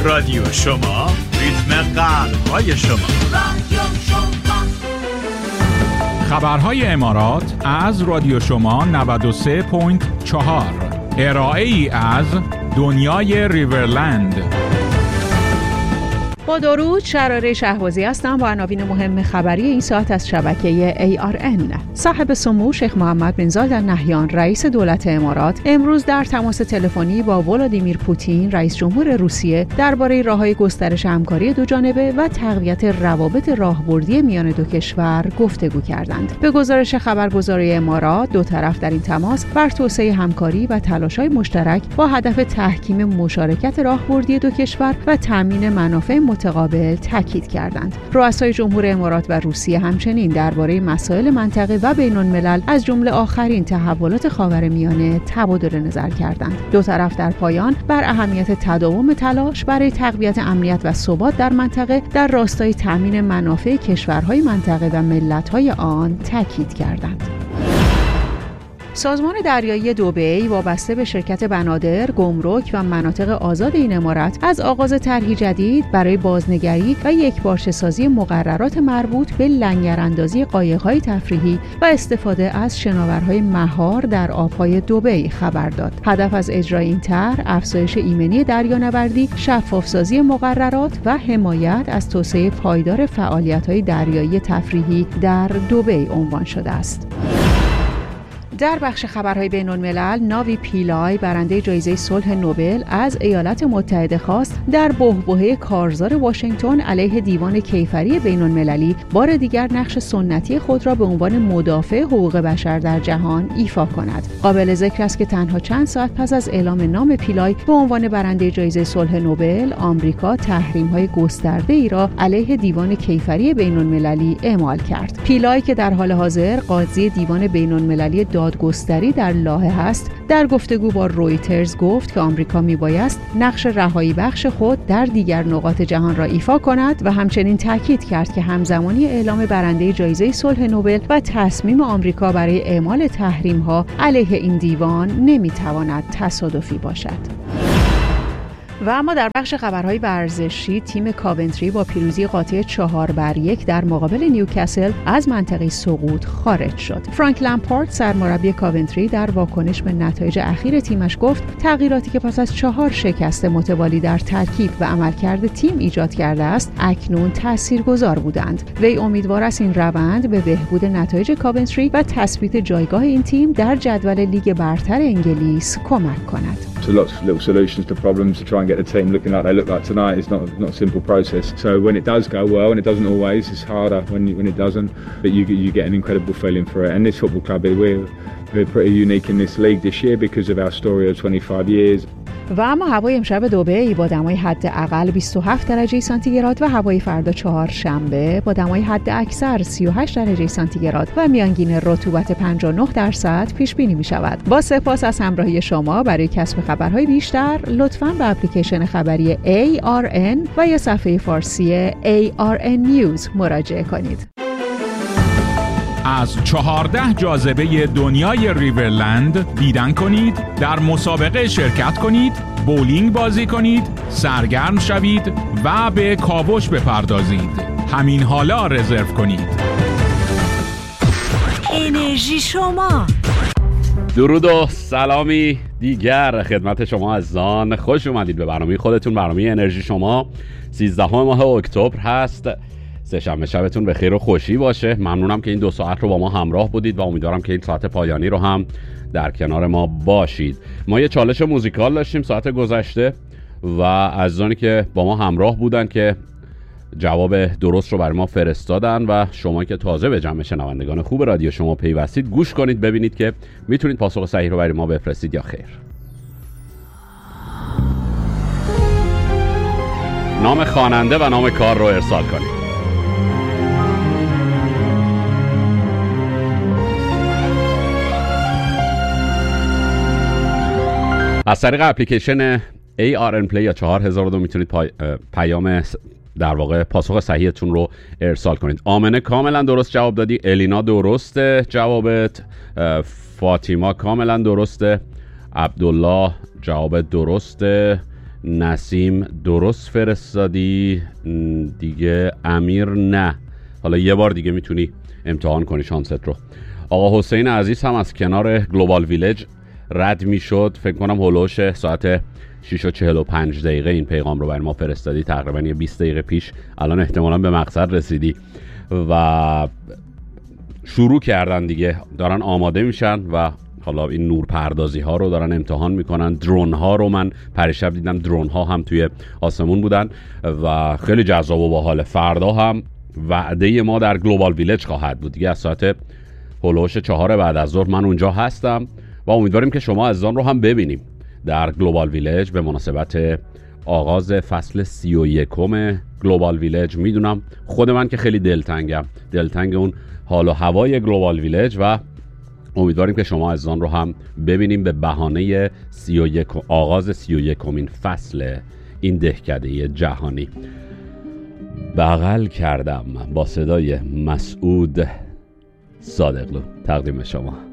رادیو شما، ریتم قلب‌های شما. خبرهای امارات از رادیو شما 93.4. ارائه ای از دنیای ریورلند. با درود، شراره شهبازی هستم با عناوین مهم خبری این ساعت از شبکه ARN. صاحب سمو شیخ محمد بن زاید ال نهیان رئیس دولت امارات امروز در تماس تلفنی با ولادیمیر پوتین رئیس جمهور روسیه درباره راههای گسترش همکاری دوجانبه و تقویت روابط راهبردی میان دو کشور گفتگو کردند. به گزارش خبرگزاری امارات، دو طرف در این تماس بر توسعه همکاری و تلاش‌های مشترک با هدف تحکیم مشارکت راهبردی دو کشور و تامین منافع متقابل تاکید کردند. رؤسای جمهور امارات و روسیه همچنین درباره مسائل منطقه و بین‌الملل از جمله آخرین تحولات خاورمیانه تبادل نظر کردند. دو طرف در پایان بر اهمیت تداوم تلاش برای تقویت امنیت و ثبات در منطقه در راستای تامین منافع کشورهای منطقه و ملت‌های آن تاکید کردند. سازمان دریایی دبی وابسته به شرکت بنادر، گمرک و مناطق آزاد این امارت از آغاز طرحی جدید برای بازنگری و یکپارچه‌سازی مقررات مربوط به لنگراندازی قایق‌های تفریحی و استفاده از شناورهای مهار در آب‌های دبی خبر داد. هدف از اجرای این طرح افزایش ایمنی دریانوردی، شفاف‌سازی مقررات و حمایت از توسعه پایدار فعالیت‌های دریایی تفریحی در دبی عنوان شده است. در بخش خبرهای بین‌الملل، ناوی پیلای برنده جایزه صلح نوبل از ایالات متحده خواست در بحبوحه کارزار واشنگتن علیه دیوان کیفری بین‌المللی بار دیگر نقش سنتی خود را به عنوان مدافع حقوق بشر در جهان ایفا کند. قابل ذکر است که تنها چند ساعت پس از اعلام نام پیلای به عنوان برنده جایزه صلح نوبل، آمریکا تحریم‌های گسترده‌ای را علیه دیوان کیفری بین‌المللی اعمال کرد. پیلای که در حال حاضر قاضی دیوان بین‌المللی دادگستری در لاهه است، در گفتگو با رویترز گفت که آمریکا میبایست نقش رهایی بخش خود در دیگر نقاط جهان را ایفا کند و همچنین تاکید کرد که همزمانی اعلام برنده جایزه صلح نوبل و تصمیم آمریکا برای اعمال تحریم‌ها علیه این دیوان نمیتواند تصادفی باشد. و اما در بخش خبرهای ورزشی، تیم کاونتری با پیروزی قاطع 4-1 در مقابل نیوکاسل از منطقه سقوط خارج شد. فرانک لمپارد سرمربی کاونتری در واکنش به نتایج اخیر تیمش گفت تغییراتی که پس از 4 شکست متوالی در ترکیب و عملکرد تیم ایجاد کرده است اکنون تاثیرگذار بودند. وی امیدوار است این روند به بهبود نتایج کاونتری و تثبیت جایگاه این تیم در جدول لیگ برتر انگلیس کمک کند. So lots of little solutions to problems to try and get the team looking like they look like tonight. It's not a simple process. So when it does go well, and it doesn't always, it's harder when it doesn't. But you get an incredible feeling for it. And this football club, we're pretty unique in this league this year because of our story of 25 years. و اما هوای امشب دبی با دمای حداقل 27 درجه سانتیگراد و هوای فردا چهارشنبه با دمای حداکثر 38 درجه سانتیگراد و میانگین رطوبت 59% پیش بینی می شود. با سپاس از همراهی شما. برای کسب خبرهای بیشتر لطفاً به اپلیکیشن خبری ARN و یا صفحه فارسی ARN News مراجعه کنید. از 14 جاذبه دنیای ریورلند دیدن کنید، در مسابقه شرکت کنید، بولینگ بازی کنید، سرگرم شوید و به کاوش بپردازید. همین حالا رزرو کنید. انرژی شما. درود و سلامی دیگر خدمت شما عزیزان. خوش اومدید به برنامه خودتون، برنامه انرژی شما. 13 ماه اکتبر هست. سه‌شنبه شبتون به خیر و خوشی باشه. ممنونم که این 2 ساعت رو با ما همراه بودید و امیدوارم که این ساعت پایانی رو هم در کنار ما باشید. ما یه چالش موزیکال داشتیم ساعت گذشته و عزیزانی که با ما همراه بودن که جواب درست رو برای ما فرستادن و شما که تازه به جمع شنوندگان خوب رادیو شما پیوستید، گوش کنید ببینید که میتونید پاسخ صحیح رو برای ما بفرستید یا خیر. نام خواننده و نام کار رو ارسال کنید. از طریق اپلیکیشن ARN Play یا 4002 میتونید پیام در واقع پاسخ صحیحتون رو ارسال کنید. آمنه کاملا درست جواب دادی. الینا درسته جوابت. فاطیما کاملا درسته. عبدالله جواب درسته. نسیم درست فرستادی دیگه، امیر نه. حالا یه بار دیگه میتونی امتحان کنی شانست رو. آقا حسین عزیز هم از کنار گلوبال ویلج رد میشد، فکر کنم هلوش ساعت 6:45 این پیغام رو برای ما فرستادی، تقریبا یه 20 دقیقه پیش. الان احتمالاً به مقصد رسیدی و شروع کردن دیگه، دارن آماده میشن و حالا این نورپردازی ها رو دارن امتحان میکنن. درون ها رو من پریشب دیدم، درون ها هم توی آسمون بودن و خیلی جذاب و باحال. فردا هم وعده ما در گلوبال ویلج خواهد بود دیگه، از ساعت هلوش 4 بعد از ظهر من اونجا هستم و امیدواریم که شما عزیزان رو هم ببینیم در گلوبال ویلج به مناسبت آغاز فصل 31 گلوبال ویلج. میدونم خود من که خیلی دلتنگ اون حال و هوای گلوبال ویلج و امیدواریم که شما عزیزان رو هم ببینیم به بهانه آغاز 31مین فصل این دهکده جهانی. بغل کردم با صدای مسعود صادقلو تقدیم شما.